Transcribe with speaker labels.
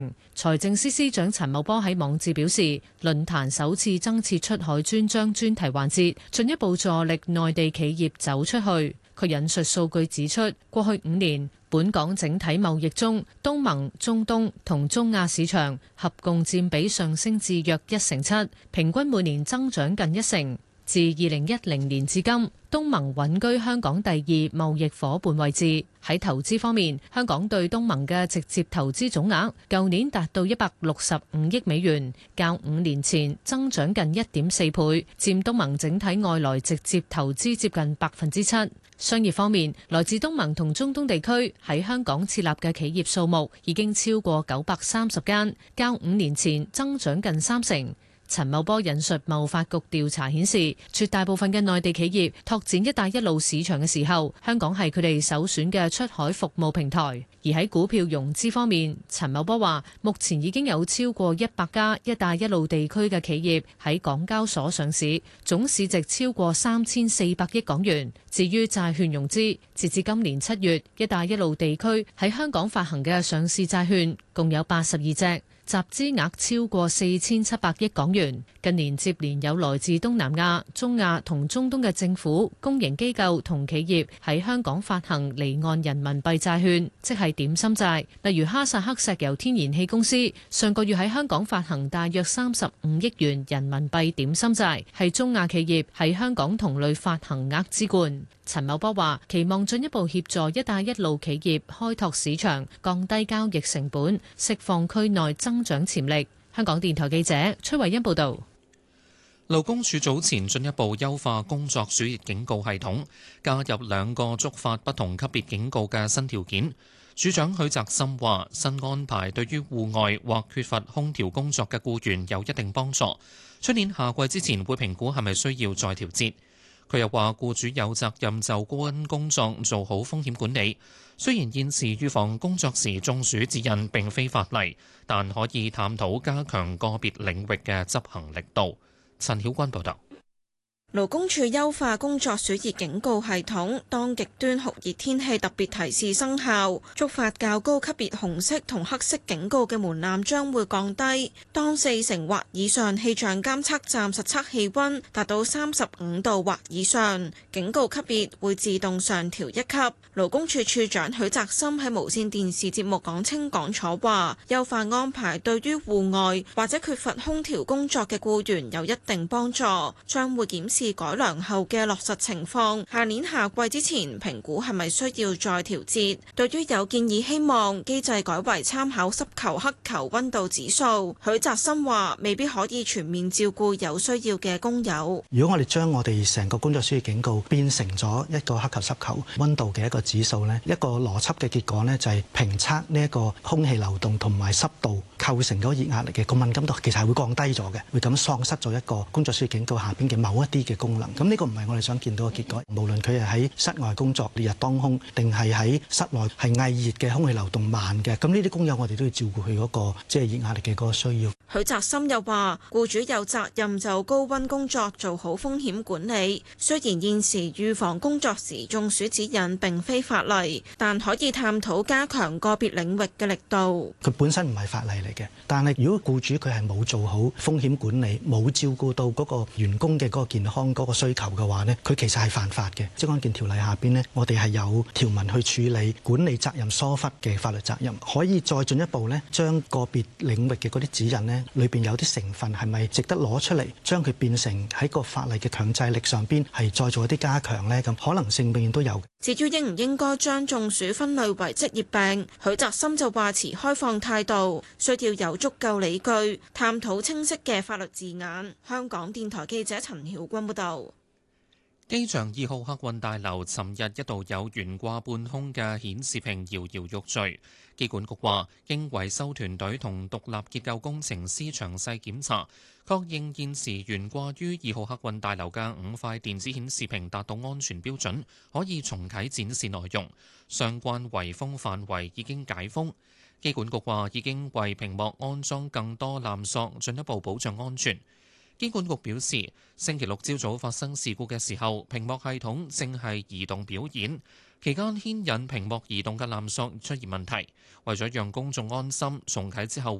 Speaker 1: 財政司司長陳茂波喺網誌表示，論壇首次增設出海專章專題環節，進一步助力內地企業走出去。佢引述數據指出，過去5年，本港整體貿易中，東盟、中東同中亞市場合共佔比上升至約1成7，平均每年增長近1成。自2010年至今，東盟穩居香港第2貿易夥伴位置。喺投資方面，香港對東盟嘅直接投資總額，舊年達到165億美元，較5年前增長近1.4倍，佔東盟整體外來直接投資接近7%。商業方面，來自東盟同中東地區喺香港設立嘅企業數目已經超過930間，較5年前增長近3成。陳茂波引述貿發局調查顯示，絕大部分嘅內地企業拓展一帶一路市場嘅時候，香港係佢哋首選嘅出海服務平台。而喺股票融資方面，陳茂波話，目前已經有超過100家一帶一路地區嘅企業喺港交所上市，總市值超過3400億港元。至於債券融資，截至今年7月，一帶一路地區喺香港發行嘅上市債券共有82隻。集資額超過4700億港元。近年接連有來自東南亞、中亞同中東嘅政府、公營機構同企業喺香港發行離岸人民幣債券，即係點心債。例如哈薩克石油天然氣公司上個月喺香港發行大約35億元人民幣點心債，係中亞企業喺香港同類發行額之冠。陳茂波話：期望進一步協助一帶一路企業開拓市場，降低交易成本，釋放區內增長潛力。香港電台記者崔慧欣報道。
Speaker 2: 勞工處早前進一步優化工作暑熱警告系統，加入2個觸發不同級別警告嘅新條件。處長許澤森話：新安排對於戶外或缺乏空調工作嘅僱員有一定幫助。出年夏季之前會評估係咪需要再調節。佢又話：僱主有責任就高溫工作做好風險管理。雖然現時預防工作時中暑指引並非法例，但可以探討加強個別領域嘅執行力度。陳曉君報導。
Speaker 3: 勞工處優化工作暑熱警告系統，當極端酷熱天氣特別提示生效，觸發較高級別紅色同黑色警告嘅門檻將會降低。當4成或以上氣象監測站實測氣溫達到35度或以上，警告級別會自動上調1級。勞工處處長許澤森喺無線電視節目講清講楚話，優化安排對於戶外或者缺乏空調工作嘅僱員有一定幫助，將會檢視改良後嘅落實情況，下年夏季之前評估係咪需要再調節。對於有建議希望機制改為參考濕球黑球溫度指數，許澤森話未必可以全面照顧有需要嘅工友。
Speaker 4: 如果我哋將我哋成個工作暑熱警告變成咗一個黑球濕球溫度嘅一個指數呢，一個邏輯嘅結果呢，就係評測呢一個空氣流動同埋濕度構成嗰個熱壓力嘅個敏感度其實係會降低咗嘅，會咁喪失咗一個工作暑熱警告下邊嘅某一啲嘅功能。咁呢個唔係我哋想見到嘅結果。無論佢係喺室外工作烈日當空，定係喺室內係翳熱嘅空氣流動慢嘅，咁呢啲工友我哋都要照顧佢嗰個即係熱壓力嘅嗰個需要。
Speaker 3: 許澤森又話：僱主有責任就高溫工作做好風險管理。雖然現時預防工作時中暑指引並非法例，但可以探討加強個別領域嘅力度。
Speaker 4: 佢本身唔係法例嚟嘅，但係如果僱主佢係冇做好風險管理，冇照顧到嗰個員工嘅嗰個健康嗰個需求嘅話呢，佢其實係犯法嘅。職安健條例下邊呢，我哋係有條文去處理管理責任疏忽嘅法律責任，可以再進一步呢，將個別領域嘅嗰啲指引呢，裏邊有啲成分係咪值得攞出嚟，將佢變成喺個法例嘅強制力上邊係再做一啲加強呢？咁可能性永遠都有。
Speaker 3: 至於應唔應該將中暑分類為職業病，許澤森就話持開放態度，需要有足夠理據，探討清晰嘅法律字眼。香港電台記者陳曉君報導。
Speaker 2: 機場2號客運大樓尋日一度有懸掛半空嘅顯示屏搖搖欲墜，機管局話經維修團隊同獨立結構工程師詳細檢查，確認現時懸掛於2號客運大樓嘅5塊電子顯示屏達到安全標準，可以重啟展示內容。相關圍封範圍已經解封。機管局話已經為屏幕安裝更多纜索，進一步保障安全。機管局表示，星期六朝早發生事故嘅時候，屏幕系統正係移動表演， 期間牽引屏幕移動嘅纜索出現問題，為咗讓公眾安心，重啟之後